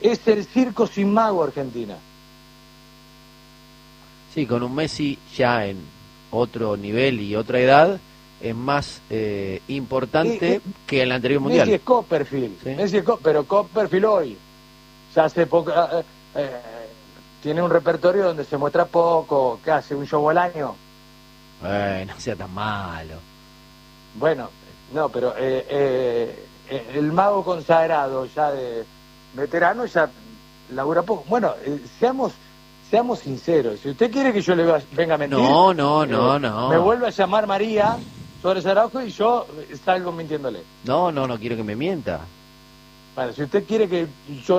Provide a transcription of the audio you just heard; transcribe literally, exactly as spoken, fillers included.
es el circo sin mago Argentina. Sí, con un Messi ya en otro nivel y otra edad, es más eh, importante Eh, eh, que en el anterior mundial. Messi es Copperfield, ¿Sí? Messi es Co- pero Copperfield hoy, ya hace poco, eh, eh, tiene un repertorio donde se muestra poco, que hace un show al año. Eh, no sea tan malo. Bueno, no, pero eh, eh, eh, el mago consagrado ya de veterano ya labura poco. Bueno, eh, seamos seamos sinceros. Si usted quiere que yo le va- venga a mentir, No, no, eh, no, no. me vuelve a llamar María Suárez Araujo y yo salgo mintiéndole. No, no, no quiero que me mienta. Bueno, si usted quiere que yo